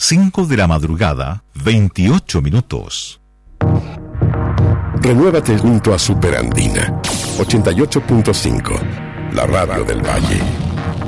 5 de la madrugada, 28 minutos. Renuévate junto a Superandina 88.5, la radio del Valle.